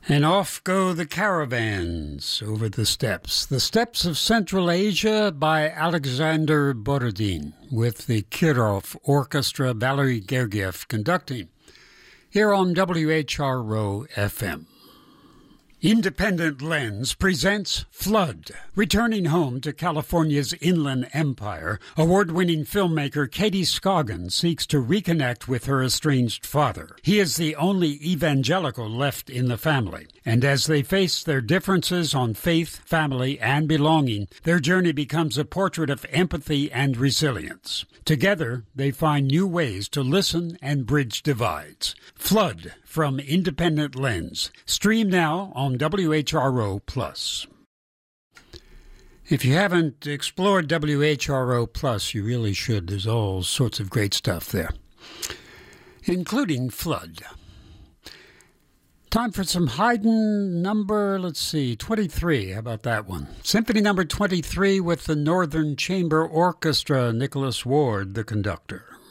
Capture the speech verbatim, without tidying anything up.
And off go the caravans over the steppes. The Steppes of Central Asia by Alexander Borodin, with the Kirov Orchestra, Valery Gergiev conducting, here on W H R O F M. Independent Lens presents Flood. Returning home to California's Inland Empire, award-winning filmmaker Katie Scoggins seeks to reconnect with her estranged father. He is the only evangelical left in the family, and as they face their differences on faith, family, and belonging, their journey becomes a portrait of empathy and resilience. Together, they find new ways to listen and bridge divides. Flood from Independent Lens. Stream now on W H R O Plus. If you haven't explored W H R O Plus, you really should. There's all sorts of great stuff there, including Flood. Time for some Haydn number, let's see, twenty-three. How about that one? Symphony number twenty-three with the Northern Chamber Orchestra, Nicholas Ward, the conductor.